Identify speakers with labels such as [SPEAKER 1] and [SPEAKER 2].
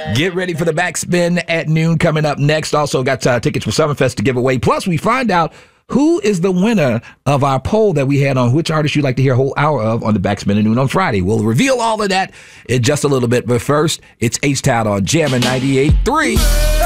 [SPEAKER 1] Get ready for the backspin at noon coming up next. Also got tickets for Summerfest to give away. Plus, we find out who is the winner of our poll that we had on which artist you'd like to hear a whole hour of on the backspin at noon on Friday. We'll reveal all of that in just a little bit. But first, it's H-Town on Jammin' 98.3.